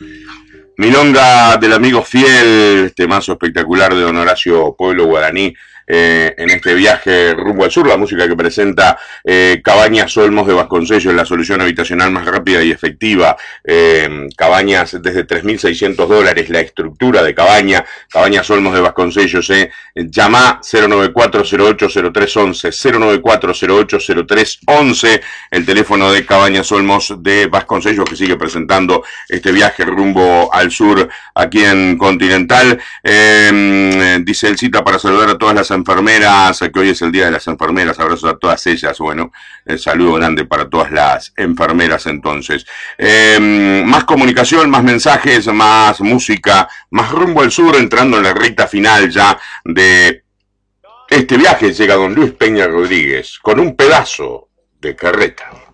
Milonga del amigo fiel, temazo espectacular de Don Horacio Pueblo Guaraní, en este viaje rumbo al sur, la música que presenta Cabañas Olmos de Vasconcellos, la solución habitacional más rápida y efectiva. Cabañas desde $3.600, la estructura de Cabañas Olmos de Vasconcellos. Llama 094080311, 094080311, el teléfono de Cabañas Olmos de Vasconcellos, que sigue presentando este viaje rumbo al sur aquí en Continental. Dice el cita para saludar a todas las enfermeras, que hoy es el día de las enfermeras, abrazos a todas ellas. Bueno, saludo grande para todas las enfermeras entonces. Más comunicación, más mensajes, más música, más rumbo al sur, entrando en la recta final ya de este viaje. Llega don Luis Peña Rodríguez con un pedazo de carreta.